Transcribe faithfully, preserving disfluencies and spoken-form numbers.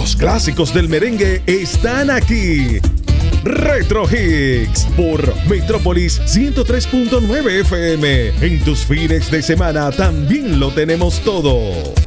Los clásicos del merengue están aquí. Retro Hits por Metrópolis ciento tres punto nueve F M. En tus fines de semana también lo tenemos todo.